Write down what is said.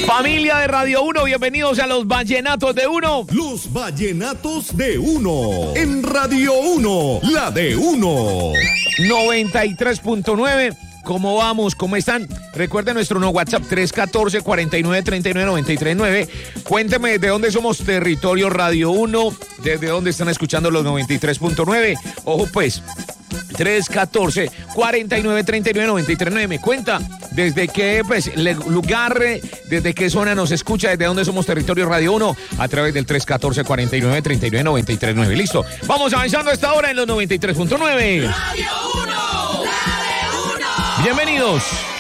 Familia de Radio 1, bienvenidos a los Vallenatos de Uno. Los Vallenatos de Uno. En Radio 1, la de Uno. 93.9. ¿Cómo vamos? ¿Cómo están? Recuerden nuestro nuevo WhatsApp 314-4939-939. Cuénteme de dónde somos territorio Radio 1, desde dónde están escuchando los 93.9. Ojo pues, 314-4939-939. Me cuenta desde qué lugar, desde qué zona nos escucha, desde dónde somos territorio Radio 1 a través del 314-4939-939. Listo. Vamos avanzando a esta hora en los 93.9. Radio 1, la de 1. Bienvenidos.